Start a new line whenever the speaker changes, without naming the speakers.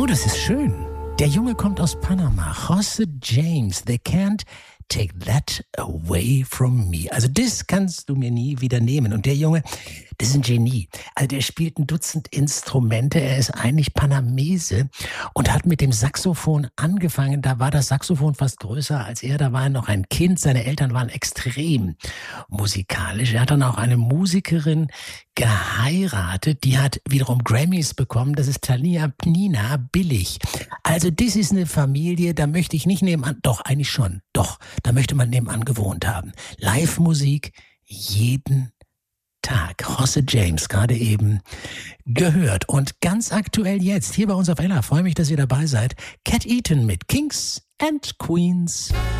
Oh, das ist schön. Der Junge kommt aus Panama. José James. They can't take that away from me. Also das kannst du mir nie wieder nehmen. Und der Junge, das ist ein Genie. Also der spielt ein Dutzend Instrumente. Er ist eigentlich Panamese und hat mit dem Saxophon angefangen. Da war das Saxophon fast größer als er. Da war er noch ein Kind. Seine Eltern waren extrem musikalisch. Er hat dann auch eine Musikerin geheiratet. Die hat wiederum Grammys bekommen. Das ist Tania Pnina Billig. Also das ist eine Familie, da möchte ich nicht nebenan, doch eigentlich schon, doch, da möchte man nebenan gewohnt haben. Live-Musik jeden Tag. José James, gerade eben gehört. Und ganz aktuell jetzt, hier bei uns auf Ella, freue mich, dass ihr dabei seid, Cat Eaton mit Kings and Queens.